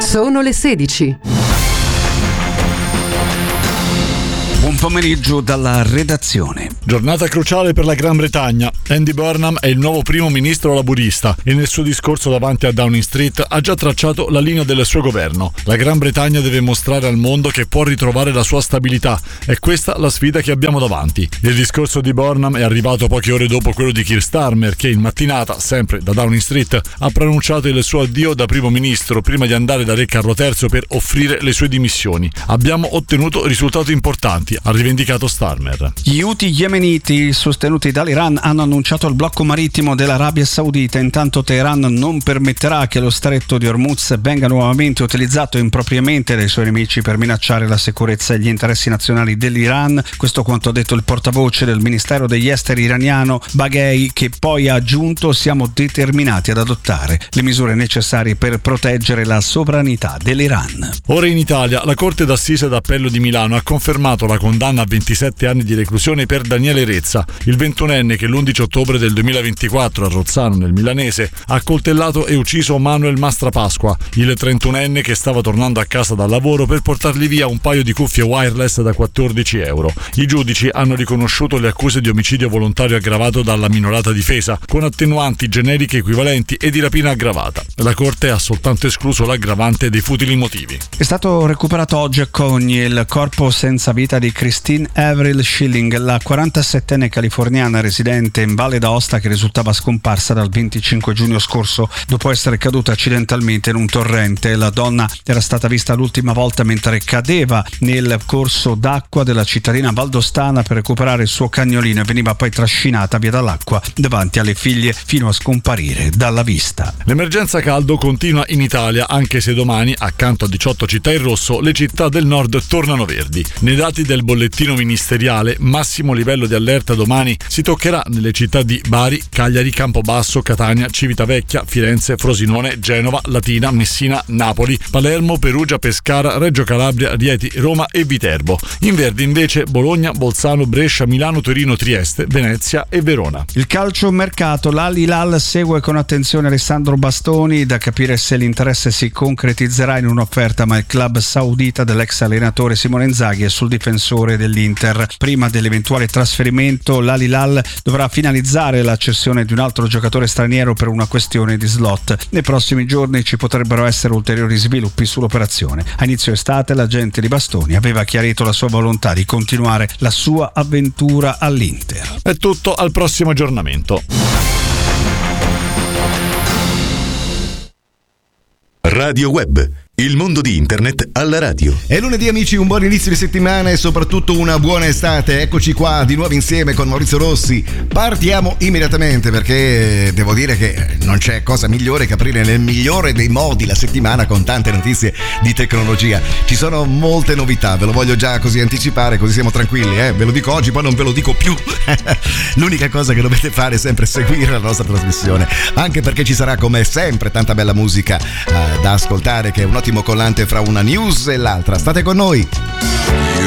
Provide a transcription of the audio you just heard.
Sono le 16. Buon pomeriggio dalla redazione. Giornata cruciale per la Gran Bretagna. Andy Burnham è il nuovo primo ministro laburista e nel suo discorso davanti a Downing Street ha già tracciato la linea del suo governo. La Gran Bretagna deve mostrare al mondo che può ritrovare la sua stabilità. È questa la sfida che abbiamo davanti. Il discorso di Burnham è arrivato poche ore dopo quello di Keir Starmer, che in mattinata, sempre da Downing Street, ha pronunciato il suo addio da primo ministro prima di andare da Re Carlo III per offrire le sue dimissioni. Abbiamo ottenuto risultati importanti, ha rivendicato Starmer. Gli Houthi yemeniti sostenuti dall'Iran hanno annunciato il blocco marittimo dell'Arabia Saudita. Intanto Teheran non permetterà che lo stretto di Hormuz venga nuovamente utilizzato impropriamente dai suoi nemici per minacciare la sicurezza e gli interessi nazionali dell'Iran. Questo quanto ha detto il portavoce del Ministero degli Esteri iraniano Baghei, che poi ha aggiunto: siamo determinati ad adottare le misure necessarie per proteggere la sovranità dell'Iran. Ora in Italia, la Corte d'Assise d'Appello di Milano ha confermato la condanna a 27 anni di reclusione per Daniele Rezza, il 21enne che l'11 ottobre del 2024 a Rozzano, nel Milanese, ha accoltellato e ucciso Manuel Mastrapasqua, il 31enne che stava tornando a casa dal lavoro per portargli via un paio di cuffie wireless da 14 euro. I giudici hanno riconosciuto le accuse di omicidio volontario aggravato dalla minorata difesa, con attenuanti generiche equivalenti e di rapina aggravata. La Corte ha soltanto escluso l'aggravante dei futili motivi. È stato recuperato oggi a Cogni il corpo senza vita di Christine Avril Schilling, la 47enne californiana residente in Valle d'Aosta che risultava scomparsa dal 25 giugno scorso dopo essere caduta accidentalmente in un torrente. La donna era stata vista l'ultima volta mentre cadeva nel corso d'acqua della cittadina valdostana per recuperare il suo cagnolino e veniva poi trascinata via dall'acqua davanti alle figlie fino a scomparire dalla vista. L'emergenza caldo continua in Italia, anche se domani, accanto a 18 città in rosso, le città del nord tornano verdi. Nei dati del bollettino ministeriale, massimo livello di allerta domani si toccherà nelle città di Bari, Cagliari, Campobasso, Catania, Civitavecchia, Firenze, Frosinone, Genova, Latina, Messina, Napoli, Palermo, Perugia, Pescara, Reggio Calabria, Rieti, Roma e Viterbo. In verde invece Bologna, Bolzano, Brescia, Milano, Torino, Trieste, Venezia e Verona. Il calcio mercato, l'Al-Hilal segue con attenzione Alessandro Bastoni, da capire se l'interesse si concretizzerà in un'offerta, ma il club saudita dell'ex allenatore Simone Inzaghi è sul difensore dell'Inter. Prima dell'eventuale trasferimento, l'Al-Hilal dovrà finalizzare la cessione di un altro giocatore straniero per una questione di slot. Nei prossimi giorni ci potrebbero essere ulteriori sviluppi sull'operazione. A inizio estate l'agente di Bastoni aveva chiarito la sua volontà di continuare la sua avventura all'Inter. È tutto, al prossimo aggiornamento. Radio Web, il mondo di internet alla radio. È lunedì amici, un buon inizio di settimana e soprattutto una buona estate. Eccoci qua di nuovo insieme con Maurizio Rossi. Partiamo immediatamente perché devo dire che non c'è cosa migliore che aprire nel migliore dei modi la settimana con tante notizie di tecnologia. Ci sono molte novità, ve lo voglio già così anticipare, così siamo tranquilli, Ve lo dico oggi, poi non ve lo dico più. L'unica cosa che dovete fare è sempre seguire la nostra trasmissione, anche perché ci sarà come sempre tanta bella musica da ascoltare, che è un ottimo collante fra una news e l'altra. State con noi.